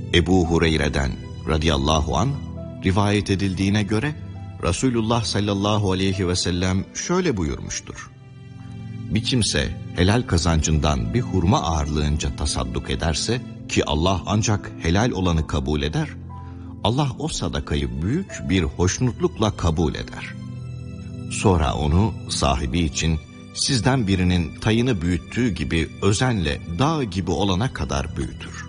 Ebu Hureyre'den radıyallahu anh rivayet edildiğine göre Resulullah sallallahu aleyhi ve sellem şöyle buyurmuştur: bir kimse helal kazancından bir hurma ağırlığınca tasadduk ederse, ki Allah ancak helal olanı kabul eder, Allah o sadakayı büyük bir hoşnutlukla kabul eder. Sonra onu sahibi için sizden birinin tayını büyüttüğü gibi özenle dağ gibi olana kadar büyütür.